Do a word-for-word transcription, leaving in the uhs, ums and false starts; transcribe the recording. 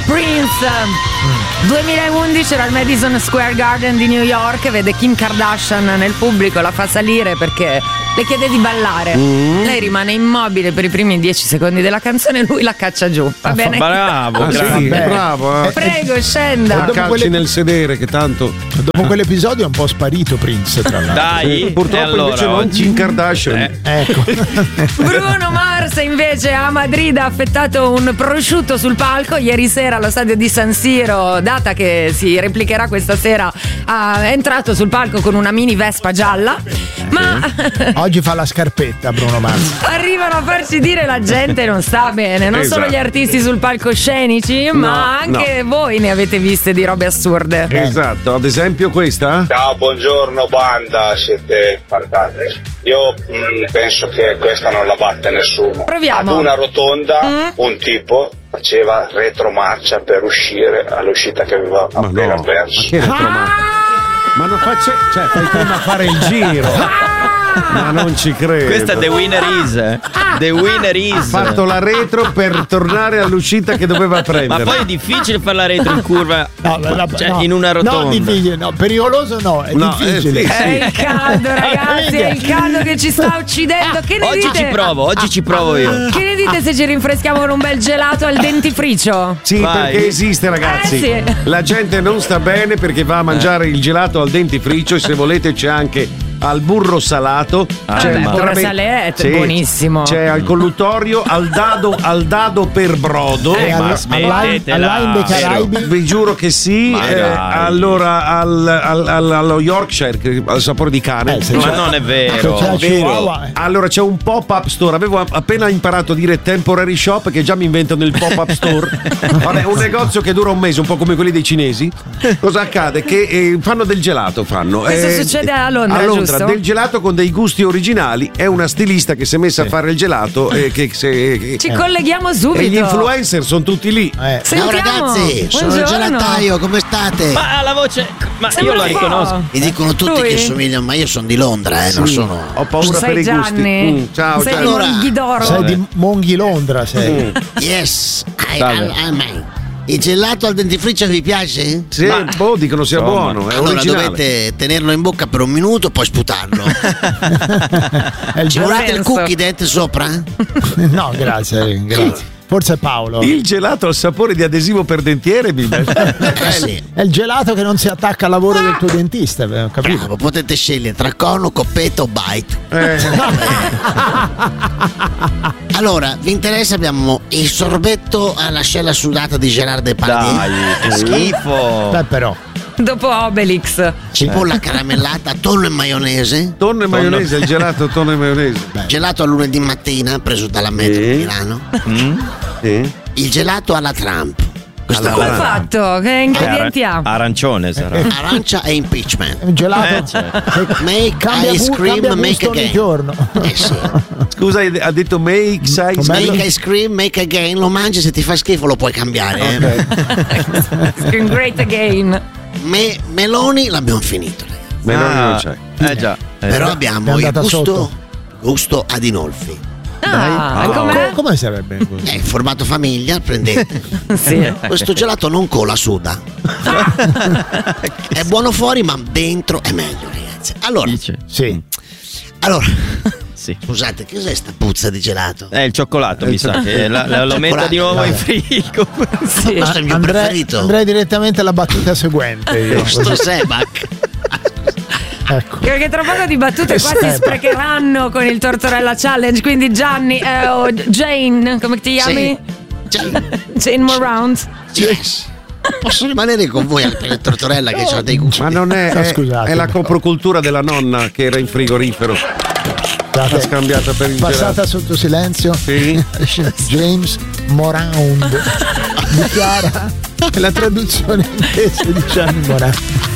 Prince. duemilaundici era al Madison Square Garden di New York, vede Kim Kardashian nel pubblico, la fa salire perché le chiede di ballare. Mm. Lei rimane immobile per i primi dieci secondi della canzone e lui la caccia giù. Va bene? Bravo, ah, sì, bravo. Eh. Prego, scenda. Calci quelle... nel sedere che tanto. Dopo quell'episodio è un po' sparito Prince, tra l'altro. Dai, eh, purtroppo allora, invece non Kim Kardashian. Eh. Ecco. Bruno Mars invece a Madrid ha affettato un prosciutto sul palco ieri sera allo stadio di San Siro, data che si replicherà questa sera. Ha entrato sul palco con una mini Vespa gialla, ma oggi fa la scarpetta Bruno Mars. Arrivano a farci dire la gente non sta bene, non esatto. solo gli artisti sul palcoscenici, no, ma anche no. voi ne avete viste di robe assurde. Esatto, ad esempio questa? Ciao, buongiorno banda, siete fantastici. Io mh, penso che questa non la batte nessuno. Proviamo. Ad una rotonda Mm. un tipo faceva retromarcia per uscire all'uscita che aveva Ma appena no, perso. ma che retromarcia? Ma non faccia, cioè fai prima a fare il giro. Ma non ci credo. Questa è The Winner Is. The Winner Is. Ha fatto la retro per tornare all'uscita che doveva prendere. Ma poi è difficile fare la retro in curva. No, la, la, cioè, no, in una rotonda. No, difficile, no, pericoloso no, è No, difficile. eh, sì. È il caldo, ragazzi, è il caldo che ci sta uccidendo. Che ne Oggi dite? ci provo, oggi ci provo io. Che ne dite se ci rinfreschiamo con un bel gelato al dentifricio? Sì, Vai. perché esiste, ragazzi. Eh, sì. La gente non sta bene perché va a mangiare il gelato al dentifricio e se volete c'è anche al burro salato. Ah, c'è beh, il burro trabe- salette, sì, buonissimo. C'è al colluttorio, al dado, al dado per brodo. Eh, ma alla- smettetela. alla dei Caraibi. Vi giuro che sì. Ma eh, dai. allora al, al- al- allo Yorkshire, che al sapore di cane. Eh, se Ma c'è- non è se vero. c'è la Vero. Chihuahua, eh. Allora c'è un pop-up store. Avevo appena imparato a dire temporary shop, che già mi inventano il pop-up store. Vabbè, un negozio che dura un mese, un po' come quelli dei cinesi. Cosa accade? Che eh, fanno del gelato, fanno. Questo succede a Londra, A Londra, giusto? del gelato con dei gusti originali. È una stilista che si è messa a fare il gelato e che se, che- Ci colleghiamo subito. e gli influencer sono tutti lì. Eh. Sentiamo. Ciao ragazzi, sono il Buongiorno. gelataio, come state? Ma la voce. Ma Sembra io la un po'. riconosco. Mi dicono tutti Lui? che somiglio, ma io sono di Londra, eh, non sono. Ho paura Sei per i gusti. Gianni. Mm, ciao, Sei Gianni. Allora, Monghi d'oro. Sei di Monghi Londra, sei. Mm. Yes, I, Dai. I, I mean. Il gelato al dentifricio vi piace? Sì, Ma- boh, dicono sia Insomma. buono, è Allora originale. dovete tenerlo in bocca per un minuto, poi sputarlo. È il Ci gelato- volete il senso. cookie dentro sopra? No, grazie, grazie. Forse è Paolo. Il gelato al sapore di adesivo per dentiere, mi Eh sì. È il gelato che non si attacca al lavoro del tuo dentista, ho capito? Bravo, potete scegliere tra cono, coppetta o bite. eh, Allora, vi interessa? Abbiamo il sorbetto all'ascella sudata di Gerard Depardieu. Dai, che schifo. Beh, però. Dopo Obelix. Cipolla caramellata, tonno e maionese. tonno e maionese, il gelato tonno e maionese. Gelato a lunedì mattina, preso dalla metro Sì. di Milano. Sì. Il gelato alla Trump. Questo Come qua. è fatto? Che ingredienti ha? Arancione sarà. Arancia e impeachment. È un gelato Eh, certo. che Make cambia, ice gu- cream, cambia make gusto ogni again. giorno. Eh sì. Scusa, ha detto make size. Com'è? Make ice cream, make again. Lo mangi, se ti fa schifo lo puoi cambiare. eh. Scream great again. Me- meloni l'abbiamo finito, ragazzi. Meloni non c'è. Eh già. Eh, Però già. abbiamo È il andata gusto, sotto. gusto Adinolfi. Ah, com'è? Co- come sarebbe così? È in formato famiglia, prendete. Sì. Questo gelato non cola, suda. È buono fuori, ma dentro è meglio, ragazzi. Allora, Dice. Sì. allora Sì. scusate, che cos'è sta puzza di gelato? È il cioccolato, mi sa che la- la- lo metta di nuovo in frigo. Sì. Questo è il mio Andrei, preferito. andrei direttamente alla battuta seguente. Io, Questo così. Sebac. Ecco. Perché tra poco di battute qua si Seba. sprecheranno con il Tortorella Challenge. Quindi Gianni eh, o Jane, come ti chiami? Cioè, Jane Morant. yes. Posso rimanere con voi al per Tortorella che ho dei gusti. Ma non è, No, è, scusate. è la coprocultura della nonna che era in frigorifero. L'ha Scusate, scambiata per il passata gelato. sotto silenzio. Sì. James Morand dichiara la traduzione inglese di Gianni Morand.